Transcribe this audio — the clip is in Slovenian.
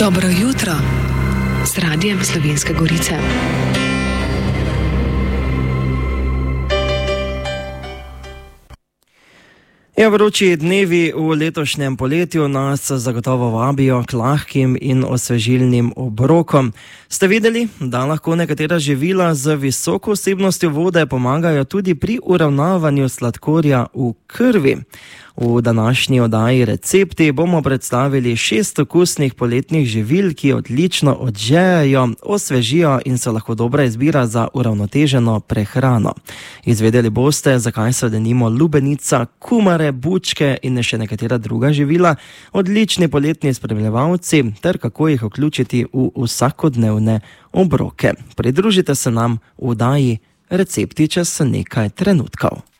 Dobro jutro z Radijem Slovenske Gorice. Vroči dnevi v letošnjem poletju nas zagotovo vabijo k lahkim in osvežilnim obrokom. Ste videli, da lahko nekatera živila z visoko vsebnostjo vode pomagajo tudi pri uravnavanju sladkorja v krvi? V današnji oddaji Recepti bomo predstavili 6 okusnih poletnih živil, ki odlično odžejajo, osvežijo in so lahko dobra izbira za uravnoteženo prehrano. Izvedeli boste, zakaj so denimo lubenica, kumare, bučke in še nekatera druga živila odlični poletni spremljevalci ter kako jih vključiti v vsakodnevne obroke. Pridružite se nam v oddaji Recepti čez nekaj trenutkov.